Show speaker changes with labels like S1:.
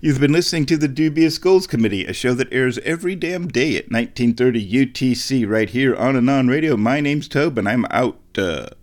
S1: You've been listening to the Dubious Goals Committee, a show that airs every damn day at 1930 UTC right here on and on radio. My name's Tobe, and I'm out.